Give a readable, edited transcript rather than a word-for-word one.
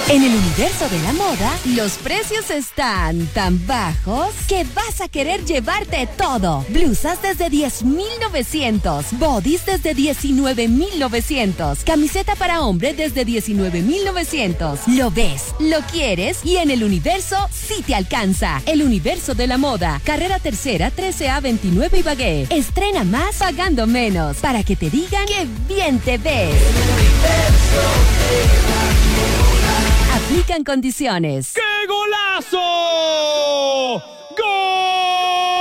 En el universo de la moda, los precios están tan bajos que vas a querer llevarte todo. Blusas desde 10,900, bodies desde 19,900, camiseta para hombre desde 19,900. Lo ves, lo quieres y en el universo sí te alcanza. El universo de la moda, carrera tercera 13A 29 Ibagué. Estrena más pagando menos para que te digan que bien te ves. Aplican condiciones. ¡Qué golazo!